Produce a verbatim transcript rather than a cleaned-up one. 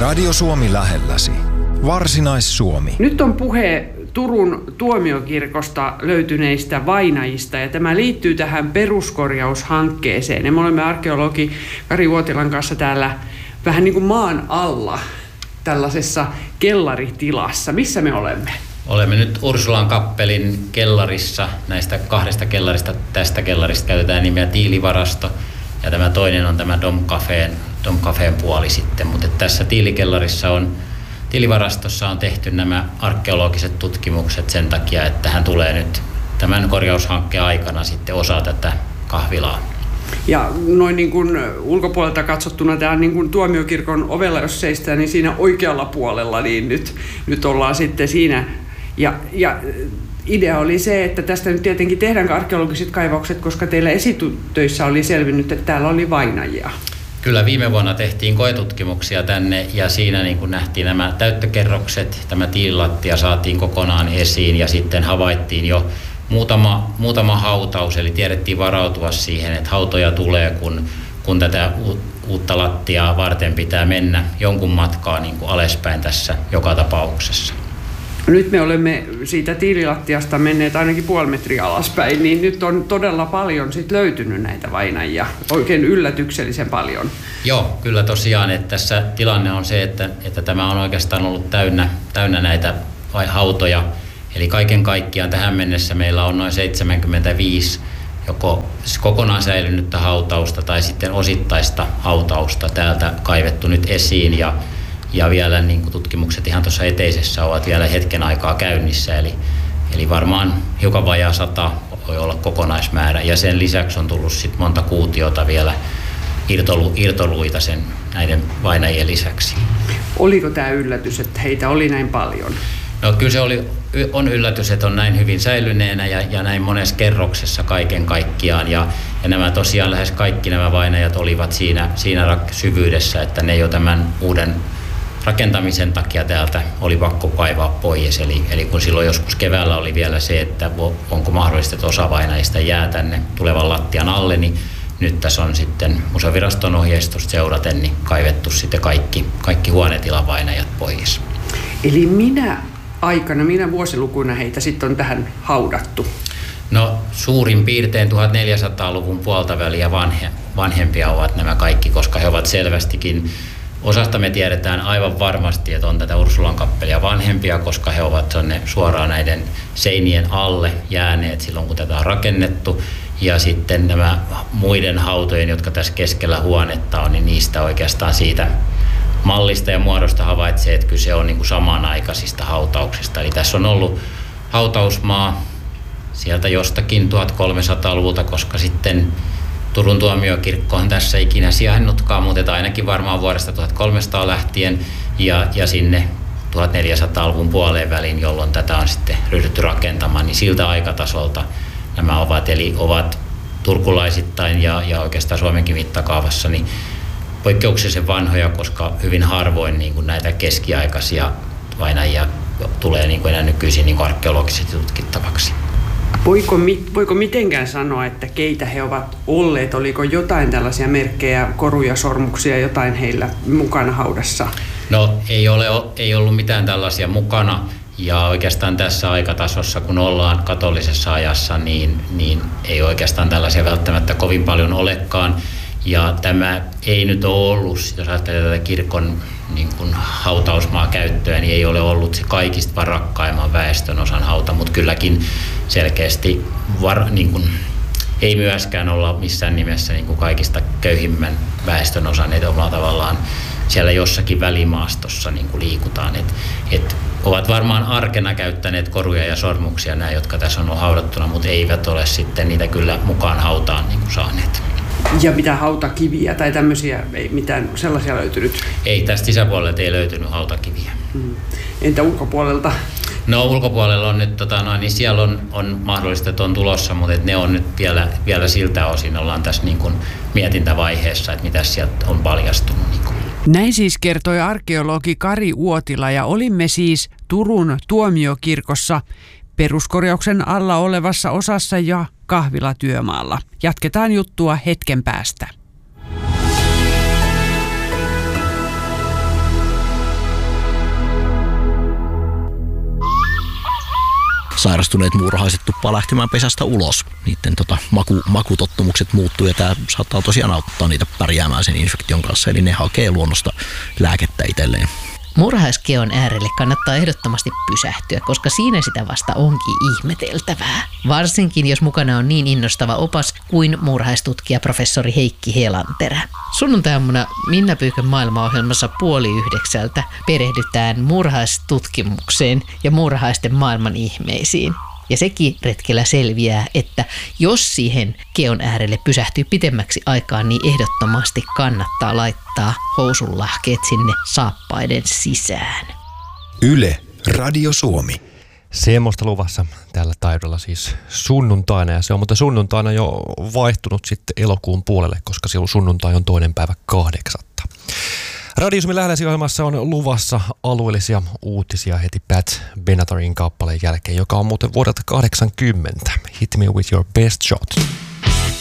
Radio Suomi lähelläsi. Varsinais-Suomi. Nyt on puhe Turun tuomiokirkosta löytyneistä vainajista ja tämä liittyy tähän peruskorjaushankkeeseen. Ja me olemme arkeologi Kari Uotilan kanssa täällä vähän niin kuin maan alla tällaisessa kellaritilassa. Missä me olemme? Olemme nyt Ursulan kappelin kellarissa. Näistä kahdesta kellarista, tästä kellarista käytetään nimeä tiilivarasto ja tämä toinen on tämä Dom Cafén, Dom Cafén puoli sitten. Mutta tässä tiilikellarissa on, tiilivarastossa on tehty nämä arkeologiset tutkimukset sen takia, että hän tulee nyt tämän korjaushankkeen aikana sitten osa tätä kahvilaa. Ja noin niin kuin ulkopuolelta katsottuna tämä niin kuin tuomiokirkon ovella, jos seistään, niin siinä oikealla puolella, niin nyt, nyt ollaan sitten siinä. Ja, ja idea oli se, että tästä nyt tietenkin tehdään arkeologiset kaivaukset, koska teillä esitöissä oli selvinnyt, että täällä oli vainajia. Kyllä, viime vuonna tehtiin koetutkimuksia tänne ja siinä niin kuin nähtiin nämä täyttökerrokset, tämä tiililattia saatiin kokonaan esiin ja sitten havaittiin jo muutama, muutama hautaus, eli tiedettiin varautua siihen, että hautoja tulee, kun, kun tätä uutta lattiaa varten pitää mennä jonkun matkaa niin kuin alaspäin tässä joka tapauksessa. Nyt me olemme siitä tiililattiasta menneet ainakin puoli metriä alaspäin, niin nyt on todella paljon sit löytynyt näitä vainajia, oikein yllätyksellisen paljon. Joo, kyllä tosiaan, että tässä tilanne on se, että, että tämä on oikeastaan ollut täynnä, täynnä näitä hautoja. Eli kaiken kaikkiaan tähän mennessä meillä on noin seitsemänkymmentäviisi joko kokonaan säilynyttä hautausta tai sitten osittaista hautausta täältä kaivettu nyt esiin ja Ja vielä niin kuin tutkimukset ihan tuossa eteisessä ovat vielä hetken aikaa käynnissä, eli, eli varmaan hiukan vajaa sata voi olla kokonaismäärä. Ja sen lisäksi on tullut sit monta kuutiota vielä irtolu, irtoluita sen näiden vainajien lisäksi. Oliko tämä yllätys, että heitä oli näin paljon? No kyllä se oli, on yllätys, että on näin hyvin säilyneenä ja, ja näin monessa kerroksessa kaiken kaikkiaan. Ja, ja nämä tosiaan lähes kaikki nämä vainajat olivat siinä, siinä syvyydessä, että ne jo tämän uuden rakentamisen takia täältä oli pakko kaivaa pois. Eli, eli kun silloin joskus keväällä oli vielä se, että onko mahdollista, että osa vainajista jää tänne tulevan lattian alle, niin nyt tässä on sitten museoviraston ohjeistusta seuraten niin kaivettu sitten kaikki, kaikki huonetilan pois. Eli minä aikana, minä vuosilukuina heitä sitten on tähän haudattu? No suurin piirtein tuhatneljäsataaluvun puolta väliä vanhe, vanhempia ovat nämä kaikki, koska he ovat selvästikin. Osasta me tiedetään aivan varmasti, että on tätä Ursulan kappelia vanhempia, koska he ovat suoraan näiden seinien alle jääneet silloin, kun tätä on rakennettu. Ja sitten nämä muiden hautojen, jotka tässä keskellä huonetta on, niin niistä oikeastaan siitä mallista ja muodosta havaitsee, että kyse on niin kuin samanaikaisista hautauksista. Eli tässä on ollut hautausmaa sieltä jostakin tuhatkolmesataaluvulta, koska sitten Turun tuomiokirkko on tässä ikinä sijainnutkaan, mutta ainakin varmaan vuodesta tuhatkolmesataa lähtien ja, ja sinne tuhatneljäsataaluvun puoleen väliin, jolloin tätä on sitten ryhdytty rakentamaan, niin siltä aikatasolta nämä ovat, eli ovat turkulaisittain ja, ja oikeastaan Suomenkin mittakaavassa niin poikkeuksellisen vanhoja, koska hyvin harvoin niin kuin näitä keskiaikaisia vainajia tulee niin kuin enää nykyisin niin kuin arkeologisesti tutkittavaksi. Voiko, voiko mitenkään sanoa, että keitä he ovat olleet? Oliko jotain tällaisia merkkejä, koruja, sormuksia, jotain heillä mukana haudassa? No ei, ole, ei ollut mitään tällaisia mukana. Ja oikeastaan tässä aikatasossa, kun ollaan katolisessa ajassa, niin, niin ei oikeastaan tällaisia välttämättä kovin paljon olekaan. Ja tämä ei nyt ole ollut, jos ajattelee tätä kirkon niin kuin hautausmaa käyttöä, niin ei ole ollut se kaikista varakkaimman väestönosan hauta, mutta kylläkin selkeästi var, niin kuin, ei myöskään olla missään nimessä niin kuin kaikista köyhimmän väestönosan, että omalla tavallaan siellä jossakin välimaastossa niin kuin liikutaan. Et, et ovat varmaan arkena käyttäneet koruja ja sormuksia nämä, jotka tässä on haudattuna, mutta eivät ole sitten niitä kyllä mukaan hautaan niin kuin saaneet. Ja mitä hautakiviä tai tämmöisiä, ei mitään sellaisia löytynyt? Ei, tästä sisäpuolelta ei löytynyt hautakiviä. Hmm. Entä ulkopuolelta? No ulkopuolella on nyt, tota, no, niin siellä on, on mahdollista, että on tulossa, mutta ne on nyt vielä, vielä siltä osin, ollaan tässä niin kuin mietintävaiheessa, että mitä sieltä on paljastunut. Niin kuin. Näin siis kertoi arkeologi Kari Uotila ja olimme siis Turun tuomiokirkossa peruskorjauksen alla olevassa osassa ja kahvilatyömaalla. Jatketaan juttua hetken päästä. sairastuneet muurahaiset tuppaa lähtemään pesästä ulos. Niiden tota, maku, makutottumukset muuttuu ja tämä saattaa tosiaan auttaa niitä pärjäämään sen infektion kanssa. Eli ne hakee luonnosta lääkettä itselleen. Muurahaiskeon äärelle kannattaa ehdottomasti pysähtyä, koska siinä sitä vasta onkin ihmeteltävää. Varsinkin jos mukana on niin innostava opas kuin muurahaistutkija professori Heikki Helanterä. Sunnuntaina Minna Pyykön maailmaohjelmassa puoli yhdeksältä perehdytään muurahaistutkimukseen ja muurahaisten maailman ihmeisiin. Ja sekin retkellä selviää, että jos siihen keon äärelle pysähtyy pitemmäksi aikaa, niin ehdottomasti kannattaa laittaa housunlahkeet sinne saappaiden sisään. Yle, Radio Suomi. Semmoista luvassa tällä taidolla siis sunnuntaina, ja se on muuten sunnuntaina jo vaihtunut sitten elokuun puolelle, koska silloin sunnuntai on toinen päivä kahdeksatta. Radio Suomi lähelläsi ohjelmassa on luvassa alueellisia uutisia heti Pat Benatorin kappaleen jälkeen, joka on muuten vuodelta kahdeksankymmentä. Hit me with your best shot.